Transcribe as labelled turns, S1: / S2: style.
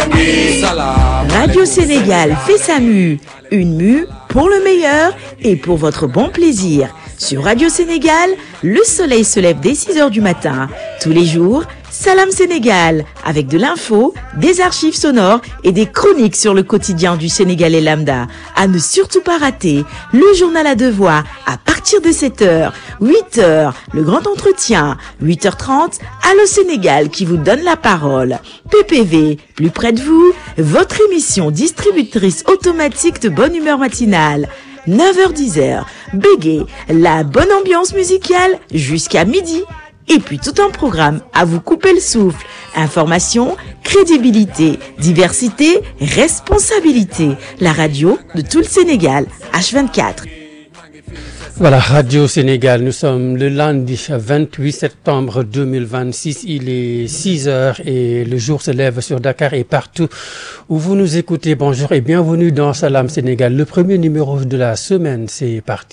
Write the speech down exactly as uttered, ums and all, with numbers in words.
S1: Radio Sénégal fait sa mue. Une mue pour le meilleur et pour votre bon plaisir. Sur Radio Sénégal, le soleil se lève dès six heures du matin. Tous les jours, Salam Sénégal, avec de l'info, des archives sonores et des chroniques sur le quotidien du Sénégalais lambda. À ne surtout pas rater, le journal à deux voix à partir de sept heures, huit heures, le grand entretien, huit heures trente, Allo Sénégal qui vous donne la parole. P P V, plus près de vous, votre émission distributrice automatique de bonne humeur matinale. neuf heures dix, Bégué, la bonne ambiance musicale jusqu'à midi. Et puis tout un programme à vous couper le souffle. Information, crédibilité, diversité, responsabilité. La radio de tout le Sénégal, H vingt-quatre.
S2: Voilà, Radio Sénégal, nous sommes le lundi vingt-huit septembre deux mille vingt-six, il est six heures et le jour se lève sur Dakar et partout où vous nous écoutez. Bonjour et bienvenue dans Salam Sénégal, le premier numéro de la semaine, c'est parti.